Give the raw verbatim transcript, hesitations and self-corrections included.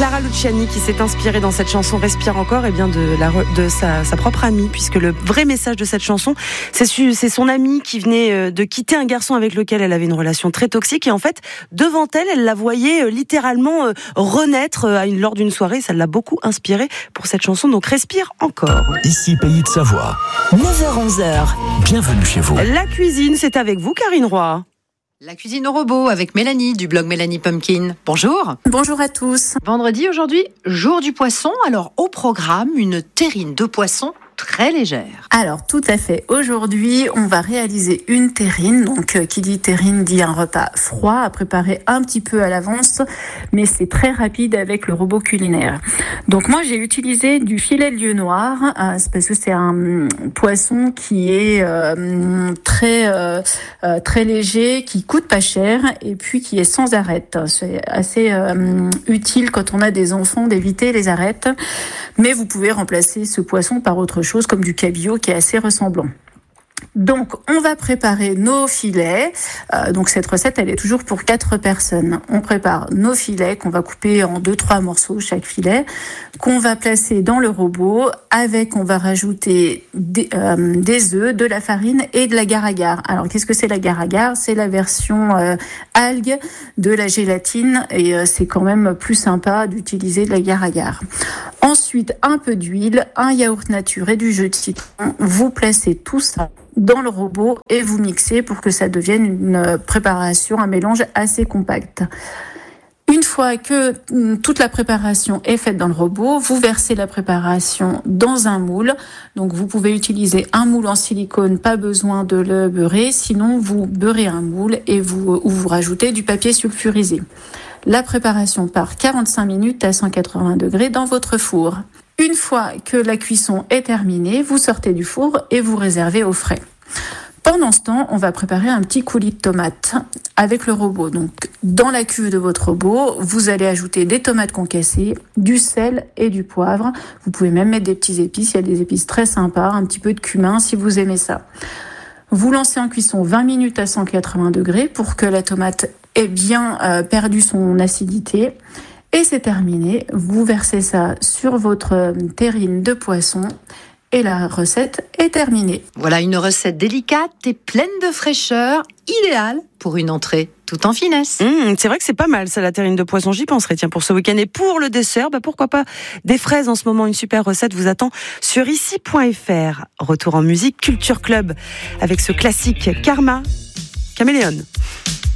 Clara Luciani qui s'est inspirée dans cette chanson Respire encore et bien de, la, de sa, sa propre amie, puisque le vrai message de cette chanson, c'est, su, c'est son amie qui venait de quitter un garçon avec lequel elle avait une relation très toxique et en fait, devant elle, elle la voyait littéralement renaître à une, lors d'une soirée. Ça l'a beaucoup inspirée pour cette chanson, donc Respire encore. Ici Pays de Savoie. neuf heures onze heures. Bienvenue chez vous. La cuisine, c'est avec vous, Karine Roy. La cuisine au robot avec Mélanie du blog Mélanie Pumpkin. Bonjour. Bonjour à tous. Vendredi aujourd'hui, jour du poisson. Alors au programme, une terrine de poisson très légère. Alors tout à fait. Aujourd'hui, on va réaliser une terrine. Donc euh, qui dit terrine dit un repas froid à préparer un petit peu à l'avance, mais c'est très rapide avec le robot culinaire. Donc moi j'ai utilisé du filet de lieu noir, euh, c'est parce que c'est un euh, poisson qui est euh, très euh, euh, très léger, qui coûte pas cher et puis qui est sans arête. C'est assez euh, utile quand on a des enfants d'éviter les arêtes, mais vous pouvez remplacer ce poisson par autre chose comme du cabillaud qui est assez ressemblant. Donc, on va préparer nos filets. Euh, donc, cette recette, elle est toujours pour quatre personnes. On prépare nos filets qu'on va couper en deux, trois morceaux chaque filet, qu'on va placer dans le robot. Avec, on va rajouter des, euh, des œufs, de la farine et de l'agar-agar. Alors, qu'est-ce que c'est l'agar-agar ? C'est la version euh, algue de la gélatine et euh, c'est quand même plus sympa d'utiliser de l'agar-agar. Ensuite, un peu d'huile, un yaourt nature et du jus de citron. Vous placez tout ça dans le robot et vous mixez pour que ça devienne une préparation, un mélange assez compact. Une fois que toute la préparation est faite dans le robot, vous versez la préparation dans un moule. Donc vous pouvez utiliser un moule en silicone, pas besoin de le beurrer. Sinon, vous beurrez un moule et vous, ou vous rajoutez du papier sulfurisé. La préparation part quarante-cinq minutes à cent quatre-vingts degrés dans votre four. Une fois que la cuisson est terminée, vous sortez du four et vous réservez au frais. Pendant ce temps, on va préparer un petit coulis de tomates avec le robot. Donc, dans la cuve de votre robot, vous allez ajouter des tomates concassées, du sel et du poivre. Vous pouvez même mettre des petits épices. Il y a des épices très sympas, un petit peu de cumin si vous aimez ça. Vous lancez en cuisson vingt minutes à cent quatre-vingts degrés pour que la tomate ait bien euh, perdu son acidité. Et c'est terminé. Vous versez ça sur votre terrine de poisson et la recette est terminée. Voilà une recette délicate et pleine de fraîcheur, idéale pour une entrée tout en finesse. Mmh, c'est vrai que c'est pas mal ça, la terrine de poisson. J'y penserai tiens pour ce week-end. Et pour le dessert, bah pourquoi pas des fraises en ce moment. Une super recette vous attend sur ici point f r. Retour en musique, Culture Club avec ce classique Karma, Caméléon.